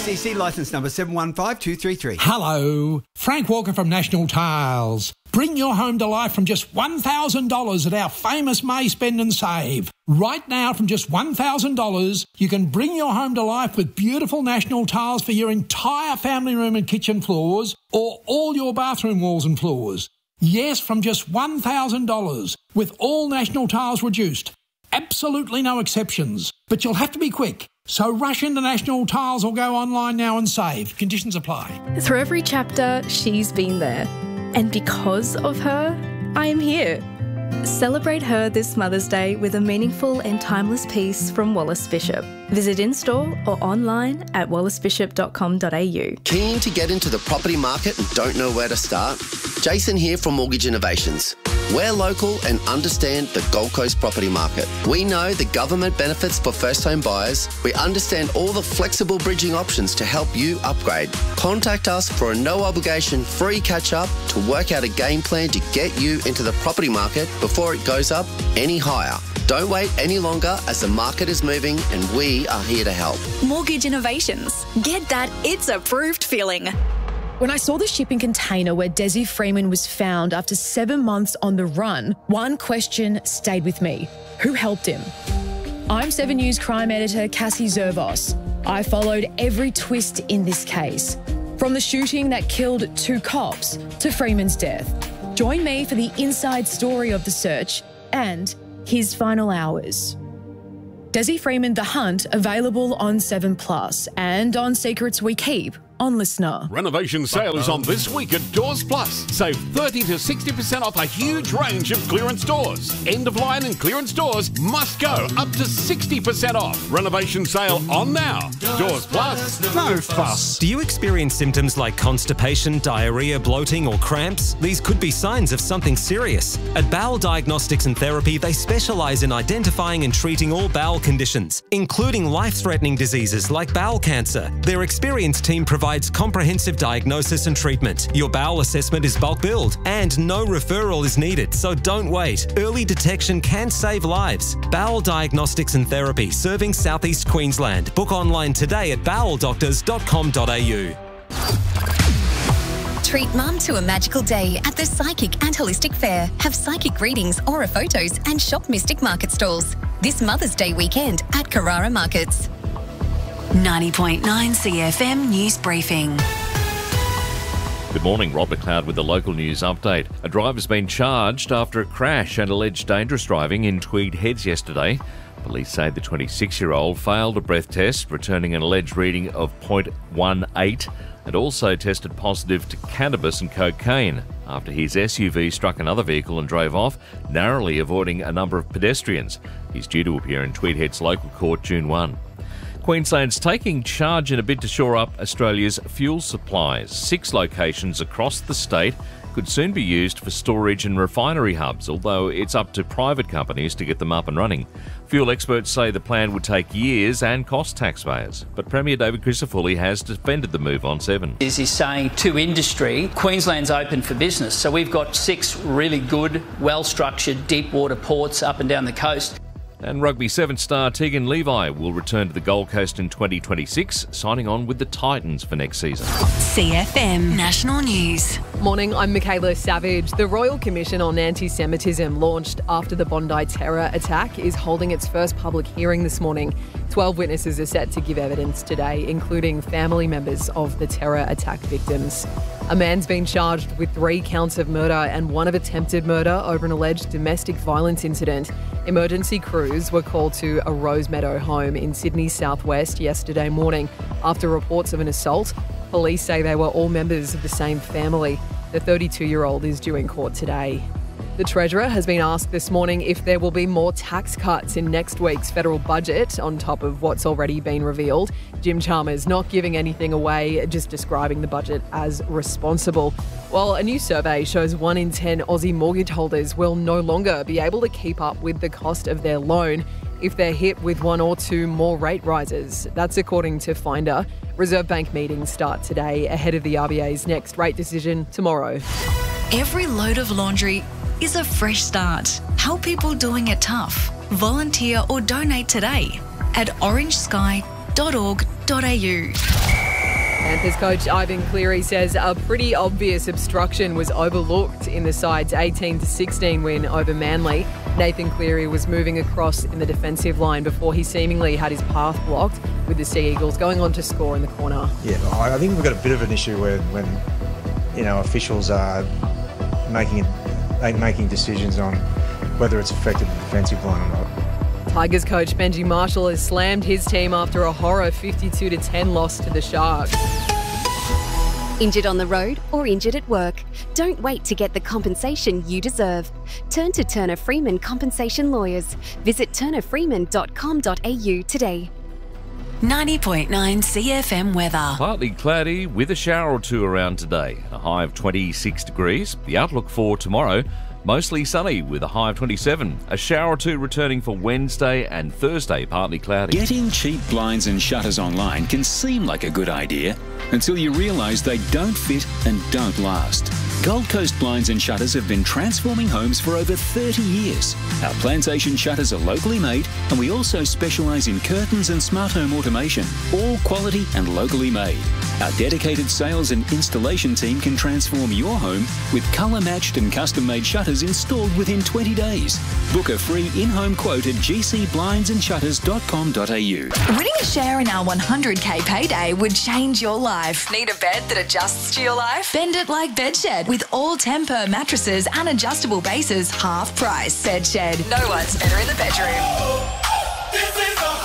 ACC licence number 715233. Hello, Frank Walker from National Tiles. Bring your home to life from just $1,000 at our famous May Spend and Save. Right now, from just $1,000, you can bring your home to life with beautiful National Tiles for your entire family room and kitchen floors, or all your bathroom walls and floors. Yes, from just $1,000, with all National Tiles reduced. Absolutely no exceptions. But you'll have to be quick. So rush into National Tiles or go online now and save. Conditions apply. Through every chapter, she's been there. And because of her, I am here. Celebrate her this Mother's Day with a meaningful and timeless piece from Wallace Bishop. Visit in-store or online at wallacebishop.com.au. Keen to get into the property market and don't know where to start? Jason here from Mortgage Innovations. We're local and understand the Gold Coast property market. We know the government benefits for first-home buyers. We understand all the flexible bridging options to help you upgrade. Contact us for a no-obligation free catch-up to work out a game plan to get you into the property market before it goes up any higher. Don't wait any longer as the market is moving and we are here to help. Mortgage Innovations. Get that it's approved feeling. When I saw the shipping container where Desi Freeman was found after 7 months on the run, one question stayed with me. Who helped him? I'm 7 News crime editor Cassie Zervos. I followed every twist in this case, from the shooting that killed 2 cops to Freeman's death. Join me for the inside story of the search and his final hours. Desi Freeman, The Hunt, available on 7plus and on Secrets We Keep on Listener. Renovation sales on this week at Doors Plus. Save 30 to 60% off a huge range of clearance doors. End of line and clearance doors must go up to 60% off. Renovation sale on now. Doors Plus. No fuss. Do you experience symptoms like constipation, diarrhea, bloating or cramps? These could be signs of something serious. At Bowel Diagnostics and Therapy, they specialise in identifying and treating all bowel conditions, including life-threatening diseases like bowel cancer. Their experienced team provides comprehensive diagnosis and treatment. Your bowel assessment is bulk billed and no referral is needed, so don't wait. Early detection can save lives. Bowel Diagnostics and Therapy, serving Southeast Queensland. Book online today at boweldoctors.com.au. Treat Mum to a magical day at the Psychic and Holistic Fair. Have psychic readings, aura photos and shop Mystic Market stalls. This Mother's Day weekend at Carrara Markets. 90.9 CFM News Briefing. Good morning, Rob McLeod with the local news update. A driver's been charged after a crash and alleged dangerous driving in Tweed Heads yesterday. Police say the 26-year-old failed a breath test, returning an alleged reading of 0.18 and also tested positive to cannabis and cocaine after his SUV struck another vehicle and drove off, narrowly avoiding a number of pedestrians. He's due to appear in Tweed Heads Local Court June 1. Queensland's taking charge in a bid to shore up Australia's fuel supplies. 6 locations across the state could soon be used for storage and refinery hubs, although it's up to private companies to get them up and running. Fuel experts say the plan would take years and cost taxpayers. But Premier David Crisafulli has defended the move on 7. He's saying to industry, Queensland's open for business. So we've got 6 really good, well-structured deep water ports up and down the coast. And Rugby 7 star Tegan Levi will return to the Gold Coast in 2026, signing on with the Titans for next season. CFM National News. Morning, I'm Michaela Savage. The Royal Commission on Anti-Semitism, launched after the Bondi terror attack, is holding its first public hearing this morning. 12 witnesses are set to give evidence today, including family members of the terror attack victims. A man's been charged with 3 counts of murder and 1 of attempted murder over an alleged domestic violence incident. Emergency crews were called to a Rosemeadow home in Sydney's southwest yesterday morning after reports of an assault. Police say they were all members of the same family. The 32-year-old is due in court today. The Treasurer has been asked this morning if there will be more tax cuts in next week's federal budget on top of what's already been revealed. Jim Chalmers not giving anything away, just describing the budget as responsible. Well, a new survey shows 1 in 10 Aussie mortgage holders will no longer be able to keep up with the cost of their loan if they're hit with 1 or 2 more rate rises. That's according to Finder. Reserve Bank meetings start today ahead of the RBA's next rate decision tomorrow. Every load of laundry is a fresh start. Help people doing it tough. Volunteer or donate today at orangesky.org.au. Panthers coach Ivan Cleary says a pretty obvious obstruction was overlooked in the side's 18-16 win over Manly. Nathan Cleary was moving across in the defensive line before he seemingly had his path blocked, with the Sea Eagles going on to score in the corner. Yeah, I think we've got a bit of an issue when officials are making decisions on whether it's affected the defensive line or not. Tigers coach Benji Marshall has slammed his team after a horror 52-10 loss to the Sharks. Injured on the road or injured at work? Don't wait to get the compensation you deserve. Turn to Turner Freeman Compensation Lawyers. Visit turnerfreeman.com.au today. 90.9 CFM weather. Partly cloudy with a shower or two around today. A high of 26 degrees. The outlook for tomorrow, mostly sunny with a high of 27. A shower or two returning for Wednesday and Thursday, partly cloudy. Getting cheap blinds and shutters online can seem like a good idea until you realise they don't fit and don't last. Gold Coast Blinds and Shutters have been transforming homes for over 30 years. Our plantation shutters are locally made, and we also specialise in curtains and smart home automation, all quality and locally made. Our dedicated sales and installation team can transform your home with colour-matched and custom-made shutters installed within 20 days. Book a free in-home quote at gcblindsandShutters.com.au. Winning a share in our 100k payday would change your life. Need a bed that adjusts to your life? Bend it like Bedshed with all Tempur mattresses and adjustable bases, half price. Bedshed. No one's better in the bedroom.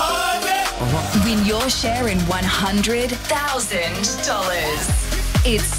Win your share in $100,000. It's